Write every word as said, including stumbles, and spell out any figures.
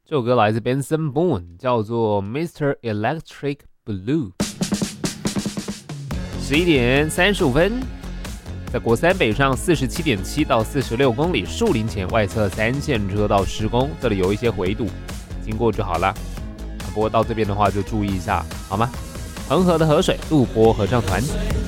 这首歌来自 Benson Boone， 叫做 Mister Electric Blue。十一点三十五分，在国三北上四十七点七到四十六公里，树林前外侧三线车道施工，这里有一些回堵，经过就好了。不过到这边的话就注意一下，好吗？恒河的河水，陆波合唱团。